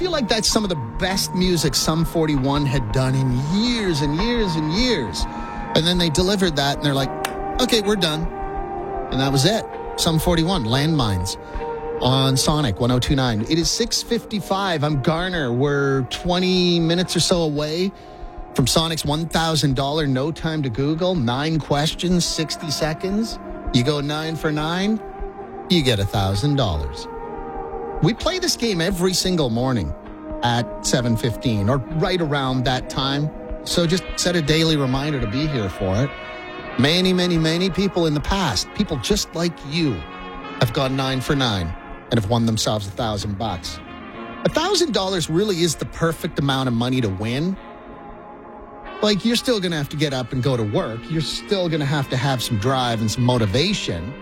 feel like that's some of the best music Sum 41 had done in years and years and years. And then they delivered that, and they're like, okay, we're done. And that was it. Sum 41, Landmines on Sonic 102.9. It is 6:55. I'm Garner. We're 20 minutes or so away from Sonic's $1,000 No Time to Google. 9 questions, 60 seconds. You go 9 for 9, you get $1,000. We play this game every single morning at 7:15 or right around that time. So just set a daily reminder to be here for it. Many, many, many people in the past, people just like you, have gone 9 for 9 and have won themselves $1,000. $1,000 really is the perfect amount of money to win. Like, you're still going to have to get up and go to work. You're still going to have some drive and some motivation.